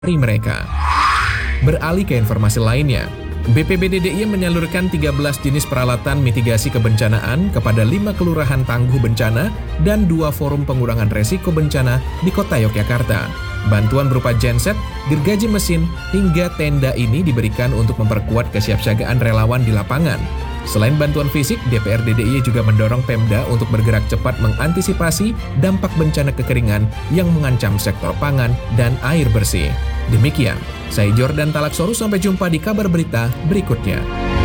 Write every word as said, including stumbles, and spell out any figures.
dari mereka. Beralih ke informasi lainnya, B P B D D I Y menyalurkan tiga belas jenis peralatan mitigasi kebencanaan kepada lima kelurahan tangguh bencana dan dua forum pengurangan resiko bencana di kota Yogyakarta. Bantuan berupa genset, gergaji mesin, hingga tenda ini diberikan untuk memperkuat kesiapsiagaan relawan di lapangan. Selain bantuan fisik, D P R D D I Y juga mendorong Pemda untuk bergerak cepat mengantisipasi dampak bencana kekeringan yang mengancam sektor pangan dan air bersih. Demikian, saya Jordan Talaksoru, sampai jumpa di kabar berita berikutnya.